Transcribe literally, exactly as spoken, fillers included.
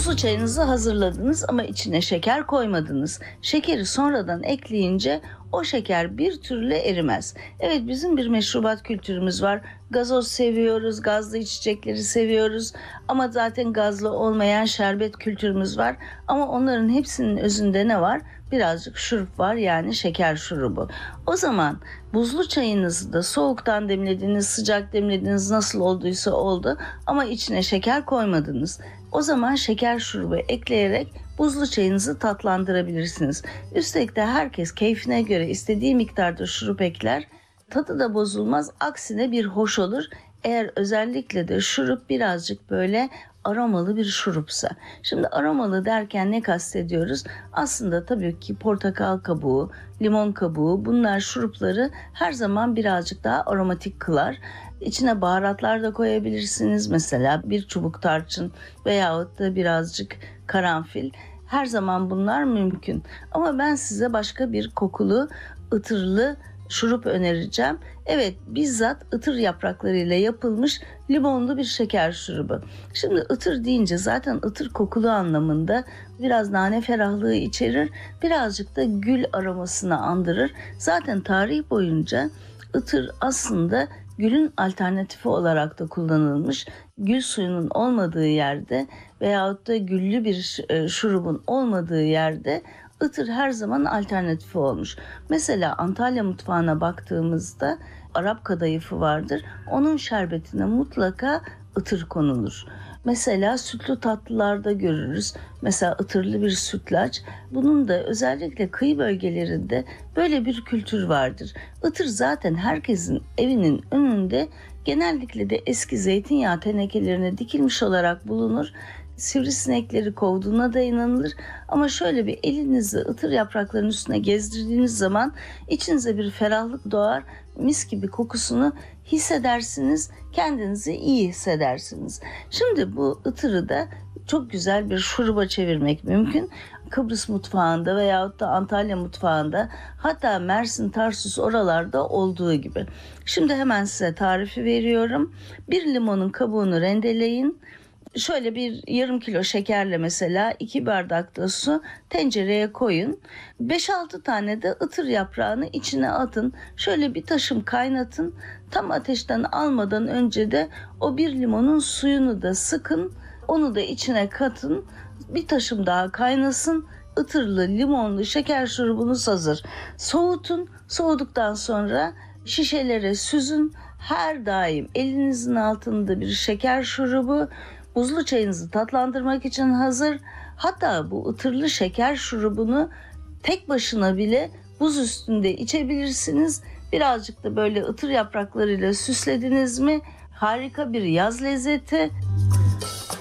Buzlu çayınızı hazırladınız ama içine şeker koymadınız. Şekeri sonradan ekleyince o şeker bir türlü erimez. Evet, bizim bir meşrubat kültürümüz var. Gazoz seviyoruz, gazlı içecekleri seviyoruz. Ama zaten gazlı olmayan şerbet kültürümüz var. Ama onların hepsinin özünde ne var? Birazcık şurup var, yani şeker şurubu. O zaman buzlu çayınızı da soğuktan demlediniz, sıcak demlediniz, nasıl olduysa oldu ama içine şeker koymadınız. O zaman şeker şurubu ekleyerek buzlu çayınızı tatlandırabilirsiniz. Üstelik de herkes keyfine göre istediği miktarda şurup ekler. Tadı da bozulmaz, aksine bir hoş olur. Eğer özellikle de şurup birazcık böyle aromalı bir şurupsa. Şimdi aromalı derken ne kastediyoruz? Aslında tabii ki portakal kabuğu, limon kabuğu, bunlar şurupları her zaman birazcık daha aromatik kılar. İçine baharatlar da koyabilirsiniz. Mesela bir çubuk tarçın veyahut da birazcık karanfil. Her zaman bunlar mümkün. Ama ben size başka bir kokulu, ıtırlı şurup önereceğim. Evet, bizzat ıtır yapraklarıyla yapılmış limonlu bir şeker şurubu. Şimdi ıtır deyince zaten ıtır kokulu anlamında, biraz nane ferahlığı içerir, birazcık da gül aromasını andırır. Zaten tarih boyunca ıtır aslında gülün alternatifi olarak da kullanılmış. Gül suyunun olmadığı yerde veyahut da güllü bir şurubun olmadığı yerde ıtır her zaman alternatifi olmuş. Mesela Antalya mutfağına baktığımızda Arap kadayıfı vardır. Onun şerbetine mutlaka ıtır konulur. Mesela sütlü tatlılarda görürüz. Mesela ıtırlı bir sütlaç. Bunun da özellikle kıyı bölgelerinde böyle bir kültür vardır. Itır zaten herkesin evinin önünde, genellikle de eski zeytinyağı tenekelerine dikilmiş olarak bulunur. Sivrisinekleri kovduğuna da inanılır. Ama şöyle bir elinizi ıtır yapraklarının üstüne gezdirdiğiniz zaman içinize bir ferahlık doğar. Mis gibi kokusunu hissedersiniz. Kendinizi iyi hissedersiniz. Şimdi bu ıtırı da çok güzel bir şuruba çevirmek mümkün. Kıbrıs mutfağında veyahut da Antalya mutfağında, hatta Mersin, Tarsus oralarda olduğu gibi. Şimdi hemen size tarifi veriyorum. Bir limonun kabuğunu rendeleyin. Şöyle bir yarım kilo şekerle mesela iki bardak da su tencereye koyun. beş altı tane de ıtır yaprağını içine atın. Şöyle bir taşım kaynatın. Tam ateşten almadan önce de o bir limonun suyunu da sıkın. Onu da içine katın. Bir taşım daha kaynasın. Itırlı, limonlu şeker şurubunuz hazır. Soğutun. Soğuduktan sonra şişelere süzün. Her daim elinizin altında bir şeker şurubu. Buzlu çayınızı tatlandırmak için hazır. Hatta bu ıtırlı şeker şurubunu tek başına bile buz üstünde içebilirsiniz. Birazcık da böyle ıtır yapraklarıyla süslediniz mi harika bir yaz lezzeti.